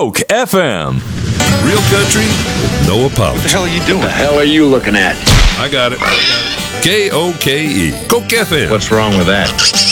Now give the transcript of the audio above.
Coke FM. Real country, no apology. What the hell are you doing? The hell are you looking at? I got it. KOKE. Coke FM. What's wrong with that?